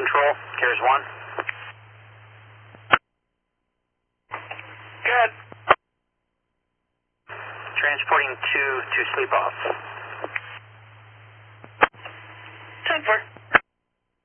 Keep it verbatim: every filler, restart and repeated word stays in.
control, carriers one. Good. Transporting two to sleep off.